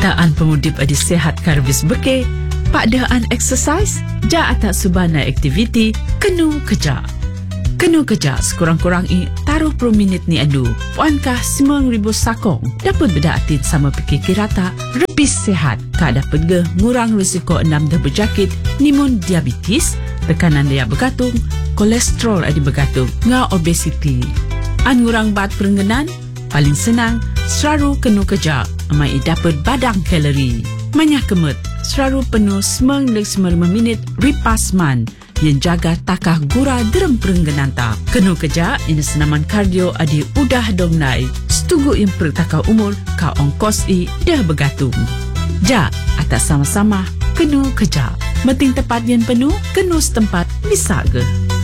Taan pemudip adi sehat karbis beke, pakdaan exercise, ja atak subana aktiviti, kenu kerja. Kenu kerja sekurang-kurang taruh per minit ni adu. Puankah 9,000 sakong dapat beda atin sama pikir kirata lebih sehat. Kak dapat ge ngurang risiko 6 dah berjakit, nimun diabetes, tekanan daya bergantung, kolesterol adi bergantung, ngah obesiti. An ngurang bat perengganan, paling senang, selalu kenu kerja, amai dapat badang kalori. Manyah kemut, selalu penuh 9-5 minit ripas man, yang jaga takah gura derem perengganan ta. Kenu kerja, ini senaman kardio adi udah dongnai, setugu yang pertakah umur, ka ongkos dah bergantung. Ja, atas sama-sama, kenu kerja. Meting tepat yang penuh, kenu setempat bisa ke?